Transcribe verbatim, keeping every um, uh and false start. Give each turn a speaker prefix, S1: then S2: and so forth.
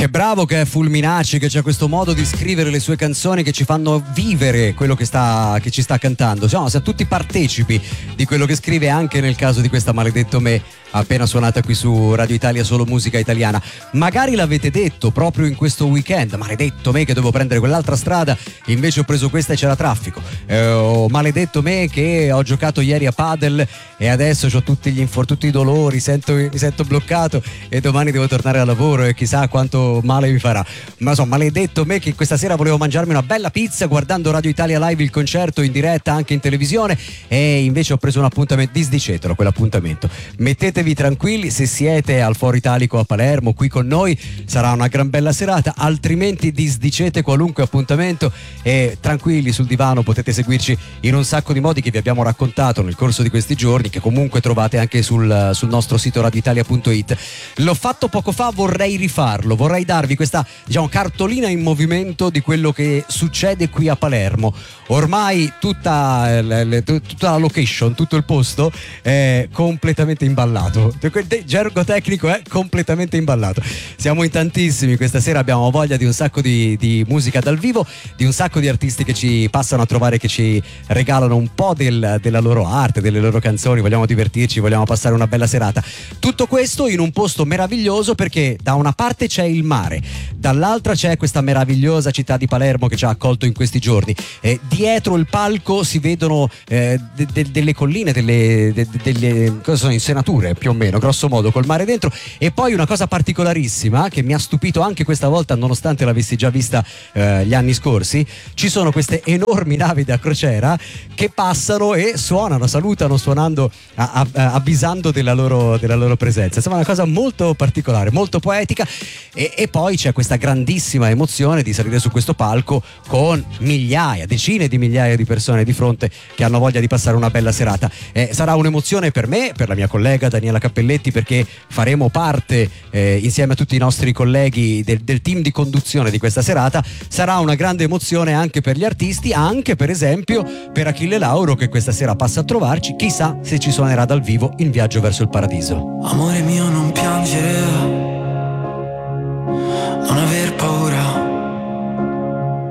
S1: Che bravo che è Fulminacci, che c'ha questo modo di scrivere le sue canzoni che ci fanno vivere quello che, sta, che ci sta cantando. Siamo, siamo tutti partecipi di quello che scrive, anche nel caso di questa Maledetto Me, appena suonata qui su Radio Italia, solo musica italiana. Magari l'avete detto proprio in questo weekend: maledetto me che dovevo prendere quell'altra strada, invece ho preso questa e c'era traffico. Eh, oh, maledetto me che ho giocato ieri a padel e adesso ho tutti gli infor- tutti i dolori, sento, mi sento bloccato e domani devo tornare al lavoro e chissà quanto male mi farà. Ma insomma, maledetto me che questa sera volevo mangiarmi una bella pizza guardando Radio Italia Live, il concerto in diretta anche in televisione, e invece ho preso un appuntamento. Disdicetelo quell'appuntamento, mettetevi tranquilli, se siete al Foro Italico a Palermo qui con noi sarà una gran bella serata, altrimenti disdicete qualunque appuntamento e tranquilli sul divano potete seguirci in un sacco di modi che vi abbiamo raccontato nel corso di questi giorni, che comunque trovate anche sul, sul nostro sito radioitalia punto it. L'ho fatto poco fa, vorrei rifarlo, vorrei darvi questa, diciamo, cartolina in movimento di quello che succede qui a Palermo. Ormai tutta, le, tutta la location, tutto il posto è completamente imballato. Il gergo tecnico è completamente imballato. Siamo in tantissimi questa sera, abbiamo voglia di un sacco di, di musica dal vivo, di un sacco di artisti che ci passano a trovare, che ci regalano un po' del, della loro arte, delle loro canzoni. Vogliamo divertirci, vogliamo passare una bella serata. Tutto questo in un posto meraviglioso, perché da una parte c'è il mare, dall'altra c'è questa meravigliosa città di Palermo che ci ha accolto in questi giorni. Eh, dietro il palco si vedono eh, de, de, delle colline, delle, de, delle cosa sono, insenature più o meno, grosso modo, col mare dentro. E poi una cosa particolarissima che mi ha stupito anche questa volta, nonostante l'avessi già vista eh, gli anni scorsi: ci sono queste enormi navi da crociera che passano e suonano, salutano suonando, a, a, avvisando della loro, della loro presenza. Insomma, una cosa molto particolare, molto poetica. E, e poi c'è questa grandissima emozione di salire su questo palco con migliaia, decine di migliaia di persone di fronte che hanno voglia di passare una bella serata. Eh, sarà un'emozione per me, per la mia collega Daniela Cappelletti, perché faremo parte eh, insieme a tutti i nostri colleghi del, del team di conduzione di questa serata. Sarà una grande emozione anche per gli artisti, anche per esempio per Achille Lauro, che questa sera passa a trovarci. Chissà se ci suonerà dal vivo in Viaggio verso il Paradiso.
S2: Amore mio, non piangere,